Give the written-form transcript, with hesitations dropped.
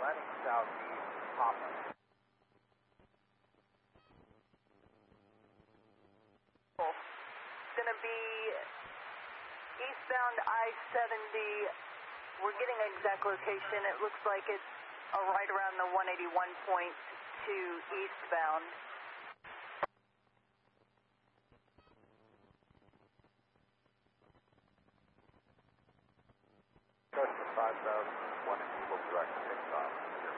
heading southeast, Papa. It's going to be eastbound I-70. We're getting an exact location. It looks like it's right around the 181.2 eastbound.